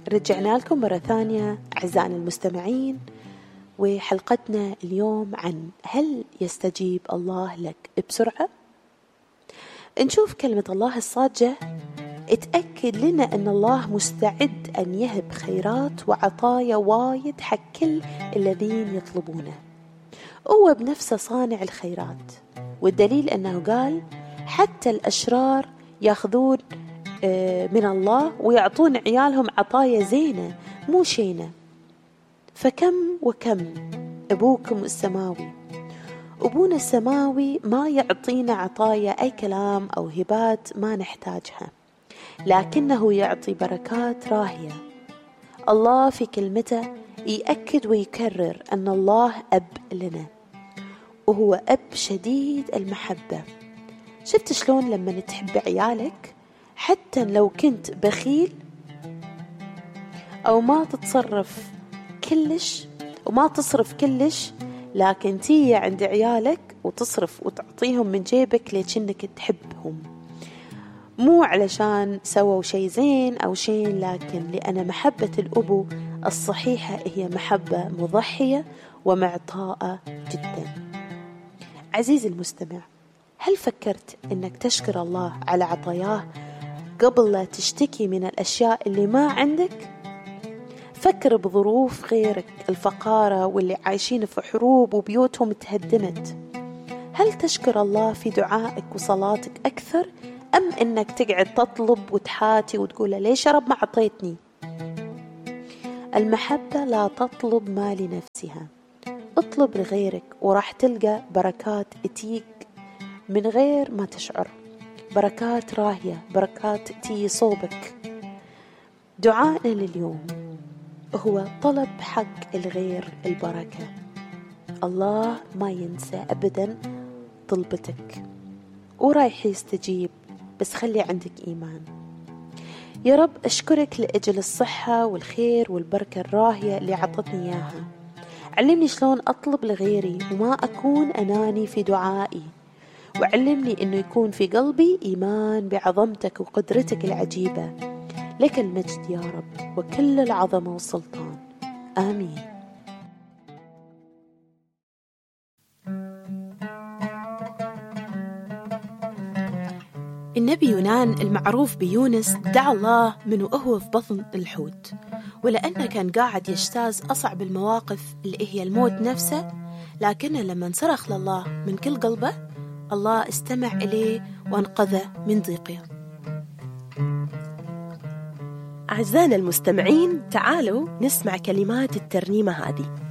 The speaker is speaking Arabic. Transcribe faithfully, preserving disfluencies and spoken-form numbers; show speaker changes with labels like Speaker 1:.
Speaker 1: رجعنا لكم مرة ثانية أعزائنا المستمعين، وحلقتنا اليوم عن هل يستجيب الله لك بسرعة؟ نشوف كلمة الله الصادقة اتأكد لنا أن الله مستعد أن يهب خيرات وعطايا وايد حق كل الذين يطلبونه. هو بنفسه صانع الخيرات، والدليل أنه قال حتى الأشرار يأخذون من الله ويعطون عيالهم عطايا زينة مو شينة. فكم وكم أبوكم السماوي، أبونا السماوي ما يعطينا عطايا أي كلام أو هبات ما نحتاجها، لكنه يعطي بركات راهية. الله في كلمته يأكد ويكرر أن الله أب لنا، وهو أب شديد المحبة. شفت شلون لما تحب عيالك حتى لو كنت بخيل أو ما تتصرف كلش وما تصرف كلش، لكن تيجي عند عيالك وتصرف وتعطيهم من جيبك لكنك تحبهم، مو علشان سووا شيء زين أو شيء، لكن لأن محبة الأبو الصحيحة هي محبة مضحية ومعطاءة جدا. عزيزي المستمع، هل فكرت أنك تشكر الله على عطاياه قبل لا تشتكي من الأشياء اللي ما عندك؟ فكر بظروف غيرك الفقارة واللي عايشين في حروب وبيوتهم تهدمت. هل تشكر الله في دعائك وصلاتك أكثر أم أنك تقعد تطلب وتحاتي وتقول ليش يا رب ما عطيتني؟ المحبة لا تطلب ما لنفسها، اطلب لغيرك وراح تلقى بركات تيك من غير ما تشعر، بركات راهية، بركات تي صوبك. دعائنا لليوم هو طلب حق الغير البركة. الله ما ينسى أبدا طلبتك ورايح يستجيب، بس خلي عندك إيمان. يا رب أشكرك لأجل الصحة والخير والبركة الراهية اللي عطتني إياها. علمني شلون أطلب لغيري وما أكون أناني في دعائي، وعلمني أنه يكون في قلبي إيمان بعظمتك وقدرتك العجيبة. لك المجد يا رب وكل العظمة والسلطان، آمين. النبي يونان المعروف بيونس دعا الله من وهو في بطن الحوت، ولأنه كان قاعد يجتاز أصعب المواقف اللي هي الموت نفسه، لكنه لما صرخ لله من كل قلبه الله استمع إليه وانقذه من ضيقه.
Speaker 2: أعزائنا المستمعين، تعالوا نسمع كلمات الترنيمة هذه.